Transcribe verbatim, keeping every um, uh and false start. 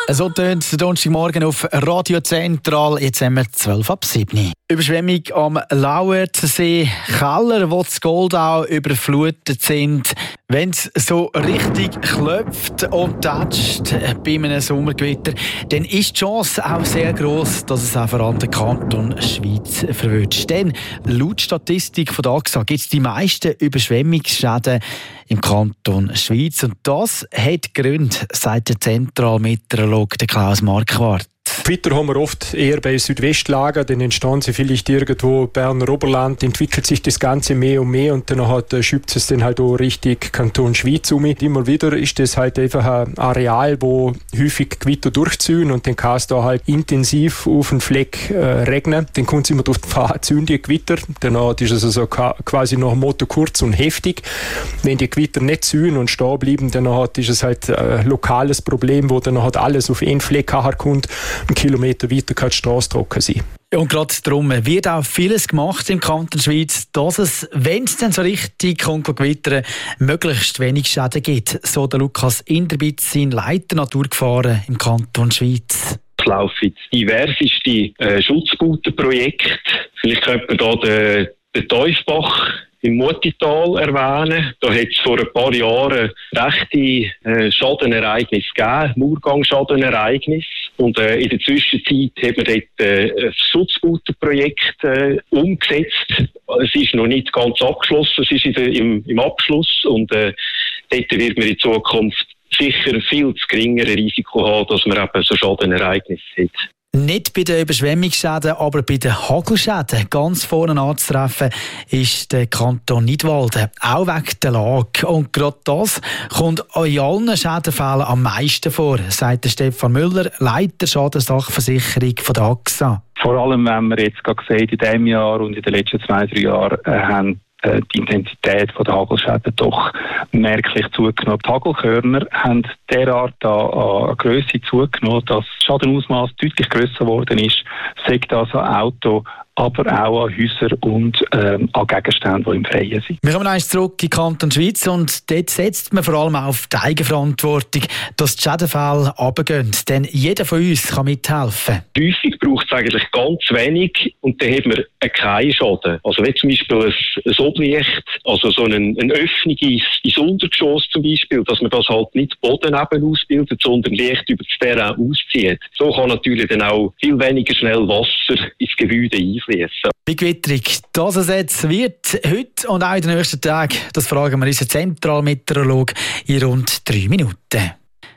So tönt der Donnerstagmorgen auf Radio Zentral. Jetzt haben wir zwölf ab sieben. Überschwemmung am Lauersee, Keller, wo das Goldau überflutet sind. Wenn es so richtig klopft und tätscht bei einem Sommergewitter, dann ist die Chance auch sehr gross, dass es auch vor allem den Kanton Schweiz verwünscht. Denn laut Statistik von der A X A gibt es die meisten Überschwemmungsschäden im Kanton Schweiz. Und das hat Gründe, sagt der Zentralmeteorologe Klaus Marquardt. Gewitter haben wir oft eher bei Südwestlagen, dann entstehen sie vielleicht irgendwo Berner Oberland, entwickelt sich das Ganze mehr und mehr und dann hat, äh, schiebt es dann halt auch richtig Kanton Schweiz um. Immer wieder ist das halt einfach ein Areal, wo häufig Gewitter durchziehen und dann kann es da halt intensiv auf den Fleck äh, regnen. Dann kommt es immer durch die Fahrzeuge die Gewitter, dann ist es also quasi nach dem Motto kurz und heftig. Wenn die Gewitter nicht ziehen und stehen bleiben, dann hat, ist es halt ein lokales Problem, wo dann hat alles auf einen Fleck kommt. Einen Kilometer weiter kann die Strasse trocken sein. Und gerade darum wird auch vieles gemacht im Kanton Schweiz, dass es, wenn es dann so richtig kommt, gewittern, möglichst wenig Schäden gibt. So der Lukas Inderbitz, sein Leiter Naturgefahren im Kanton Schweiz. Es laufen jetzt diverseste äh, Schutzgüterprojekte. Vielleicht könnte man hier den, den Teufbach im Mutital erwähnen. Da hat es vor ein paar Jahren rechte äh, Schadenereignisse gegeben, Murgang-Schadenereignisse. Und äh, in der Zwischenzeit hat man dort äh, ein Schutzgüterprojekt äh, umgesetzt. Es ist noch nicht ganz abgeschlossen, es ist in der, im, im Abschluss. Und äh, dort wird man in Zukunft sicher ein viel zu geringeres Risiko haben, dass man eben so Schadenereignisse hat. Nicht bei den Überschwemmungsschäden, aber bei den Hagelschäden ganz vorne anzutreffen ist der Kanton Nidwalden, auch wegen der Lage. Und gerade das kommt in allen Schädenfällen am meisten vor, sagt Stefan Müller, Leiter Schadensachversicherung von der A X A. Vor allem, wenn wir jetzt gerade sehen, in diesem Jahr und in den letzten zwei, drei Jahren äh, haben die Intensität der Hagelschäden doch merklich zugenommen. Die Hagelkörner haben derart an, an Grösse zugenommen, dass das Schadenausmaß deutlich grösser geworden ist. Sei das an Auto, aber auch an Häusern und ähm, an Gegenständen, die im Freien sind. Wir kommen eins zurück in den Kanton Schweiz und dort setzt man vor allem auf die Eigenverantwortung, dass die Schädenfälle runtergehen. Denn jeder von uns kann mithelfen. Häufig braucht es eigentlich ganz wenig und dann hat man keinen Schaden. Also wenn zum Beispiel ein, ein Oblicht, also so eine, eine Öffnung ins, ins Untergeschoss zum Beispiel, dass man das halt nicht Boden eben ausbildet, sondern leicht über das Terrain auszieht. So kann natürlich dann auch viel weniger schnell Wasser ins Gebäude einfließen. Bei Gewitterung, das es jetzt wird, heute und auch in den nächsten Tagen, das fragen wir unseren Zentralmeteorologen in rund drei Minuten.